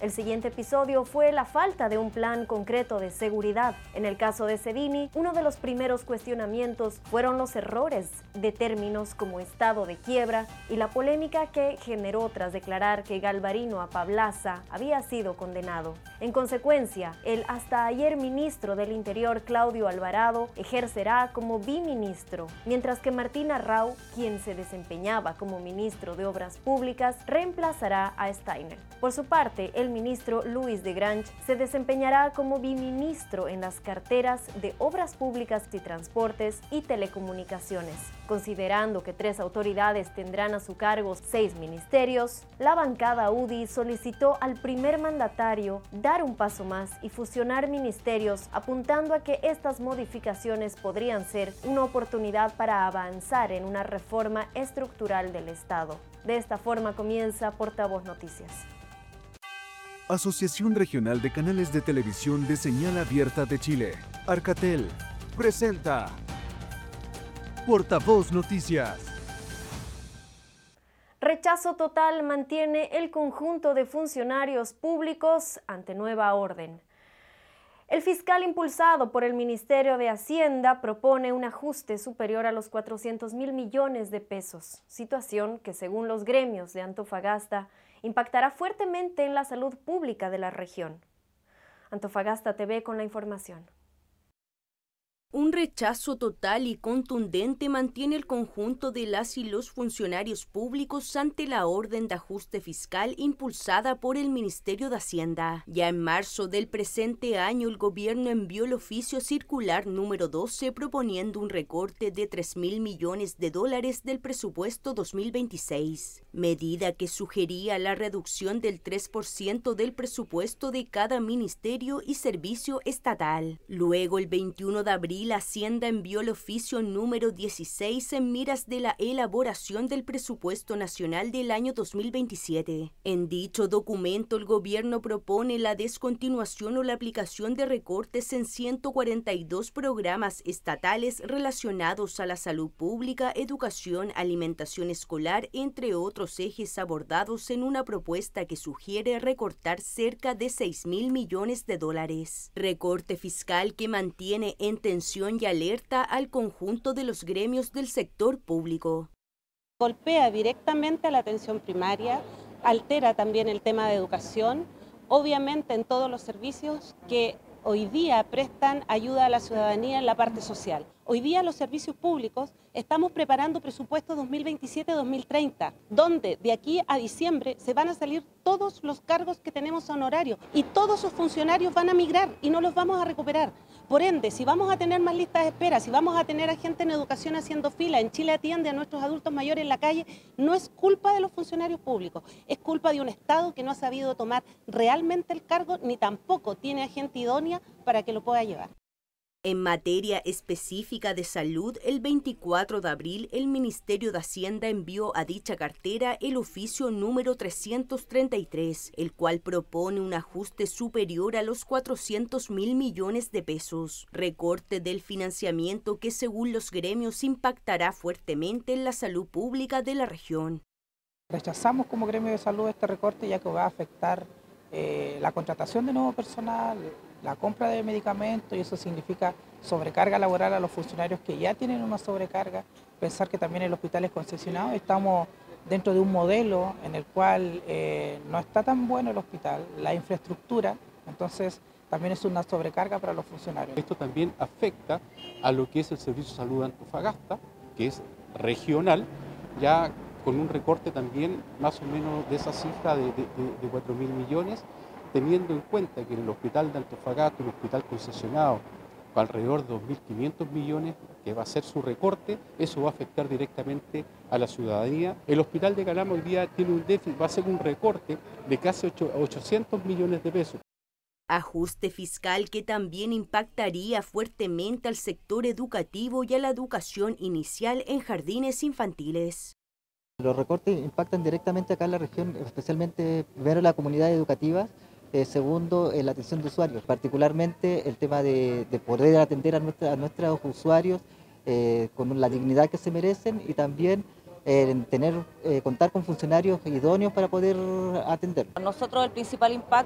El siguiente episodio fue la falta de un plan concreto de seguridad. En el caso de Cedini, uno de los primeros cuestionamientos fueron los errores de términos como estado de quiebra y la polémica que generó tras declarar que Galvarino Apablaza había sido condenado. En consecuencia, el hasta ayer ministro del Interior, Claudio Alvarado, ejercerá como biministro, mientras que Martina Rau, quien se desempeñaba como ministro de Obras Públicas, reemplazará a Steiner. Por su parte, el ministro Luis de Grange se desempeñará como biministro en las carteras de Obras Públicas y Transportes y Telecomunicaciones. Considerando que 3 autoridades tendrán a su cargo 6 ministerios, la bancada UDI solicitó al primer mandatario dar un paso más y fusionar ministerios, apuntando a que estas modificaciones podrían ser una oportunidad para avanzar en una reforma estructural del Estado. De esta forma comienza Portavoz Noticias. Asociación Regional de Canales de Televisión de Señal Abierta de Chile, Arcatel, presenta Portavoz Noticias. Rechazo total mantiene el conjunto de funcionarios públicos ante nueva orden. El fiscal impulsado por el Ministerio de Hacienda propone un ajuste superior a los 400.000 millones de pesos, situación que según los gremios de Antofagasta impactará fuertemente en la salud pública de la región. Antofagasta TV con la información. Un rechazo total y contundente mantiene el conjunto de las y los funcionarios públicos ante la orden de ajuste fiscal impulsada por el Ministerio de Hacienda. Ya en marzo del presente año, el gobierno envió el oficio circular número 12 proponiendo un recorte de 3.000 millones de dólares del presupuesto 2026, medida que sugería la reducción del 3% del presupuesto de cada ministerio y servicio estatal. Luego, el 21 de abril, la Hacienda envió el oficio número 16 en miras de la elaboración del presupuesto nacional del año 2027. En dicho documento, el gobierno propone la descontinuación o la aplicación de recortes en 142 programas estatales relacionados a la salud pública, educación, alimentación escolar, entre otros ejes abordados en una propuesta que sugiere recortar cerca de 6.000 millones de dólares. Recorte fiscal que mantiene en tensión y alerta al conjunto de los gremios del sector público. Golpea directamente a la atención primaria, altera también el tema de educación, obviamente en todos los servicios que hoy día prestan ayuda a la ciudadanía en la parte social. Hoy día los servicios públicos estamos preparando presupuesto 2027-2030, donde de aquí a diciembre se van a salir todos los cargos que tenemos honorarios y todos sus funcionarios van a migrar y no los vamos a recuperar. Por ende, si vamos a tener más listas de espera, si vamos a tener a gente en educación haciendo fila, en Chile atiende a nuestros adultos mayores en la calle, no es culpa de los funcionarios públicos, es culpa de un Estado que no ha sabido tomar realmente el cargo ni tampoco tiene a gente idónea para que lo pueda llevar. En materia específica de salud, el 24 de abril, el Ministerio de Hacienda envió a dicha cartera el oficio número 333, el cual propone un ajuste superior a los 400.000 millones de pesos, recorte del financiamiento que según los gremios impactará fuertemente en la salud pública de la región. Rechazamos como gremio de salud este recorte ya que va a afectar la contratación de nuevo personal, la compra de medicamentos y eso significa sobrecarga laboral a los funcionarios que ya tienen una sobrecarga. Pensar que también el hospital es concesionado, estamos dentro de un modelo en el cual no está tan bueno el hospital, la infraestructura, entonces también es una sobrecarga para los funcionarios. Esto también afecta a lo que es el Servicio de Salud de Antofagasta, que es regional, ya con un recorte también más o menos de esa cifra de 4.000 millones, teniendo en cuenta que en el hospital de Antofagasta, un hospital concesionado con alrededor de 2.500 millones, que va a ser su recorte, eso va a afectar directamente a la ciudadanía. El hospital de Calama hoy día tiene un déficit, va a ser un recorte de casi 800 millones de pesos. Ajuste fiscal que también impactaría fuertemente al sector educativo y a la educación inicial en jardines infantiles. Los recortes impactan directamente acá en la región, especialmente primero la comunidad educativa, segundo la atención de usuarios, particularmente el tema de poder atender a nuestros usuarios con la dignidad que se merecen y también contar con funcionarios idóneos para poder atender. Nosotros el principal impacto